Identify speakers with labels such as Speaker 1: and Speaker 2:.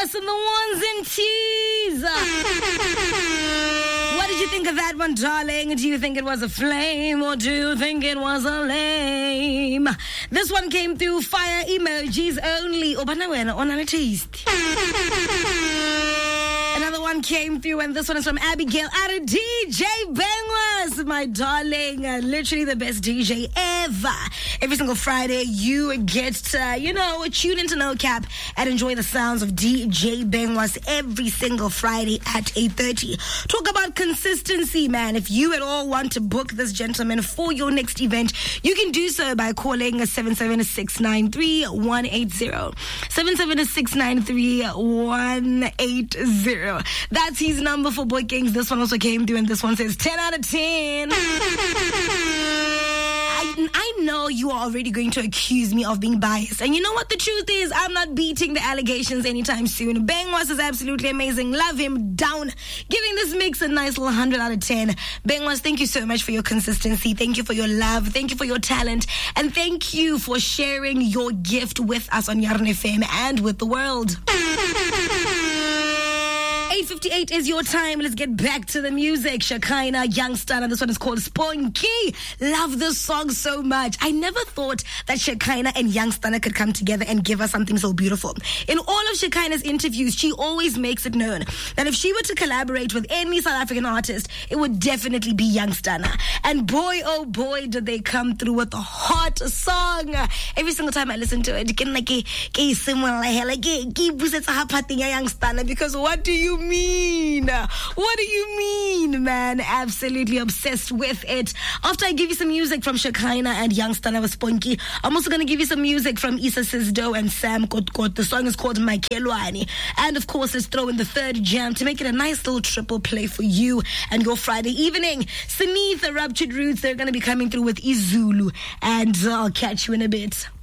Speaker 1: Bengwas and the ones and twos. What did you think of that one, darling? Do you think it was a flame or do you think it was a lame? This one came through fire emojis only. Oh, but now we're on a taste. Another one came through, and this one is from Abigail at a DJ Bengwas, my darling. Literally the best DJ ever. Every single Friday, you get to, tune into No Cap and enjoy the sounds of DJ Bengwas every single Friday at 8:30. Talk about consistency, man. If you at all want to book this gentleman for your next event, you can do so by calling 77693-180. 77693-180. That's his number for bookings. This one also came through, and this one says 10 out of 10. I know you are already going to accuse me of being biased. And you know what the truth is? I'm not beating the allegations anytime soon. Bengwas is absolutely amazing. Love him down. Giving this mix a nice little 100 out of 10. Bengwas, thank you so much for your consistency. Thank you for your love. Thank you for your talent. And thank you for sharing your gift with us on Yarn FM and with the world. 8:58 is your time. Let's get back to the music. Shekinah, Young Stunna. This one is called Spunky. Love this song so much. I never thought that Shekinah and Young Stunna could come together and give us something so beautiful. In all of Shekinah's interviews, she always makes it known that if she were to collaborate with any South African artist, it would definitely be Young Stunna. And boy, oh boy, did they come through with a hot song. Every single time I listen to it, because what do you mean? What do you mean, man? Absolutely obsessed with it. After I give you some music from Shekinah and Young Stunna with Spunky, I'm also going to give you some music from Issa Sizdo and Sam Kotkot. The song is called Makelwani. And of course, let's throw in the third jam to make it a nice little triple play for you and your Friday evening. Saneeth, the Ruptured Roots, they're going to be coming through with Izulu. And I'll catch you in a bit.